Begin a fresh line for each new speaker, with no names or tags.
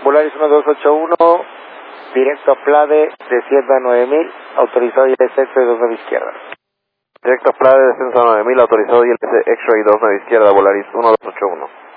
Volaris 1281, directo a Plade, descienda a 9000, autorizado y X-Ray 29 izquierda.
Directo a Plade, descenso a 9000, autorizado y X-Ray 29 izquierda, Volaris 1281.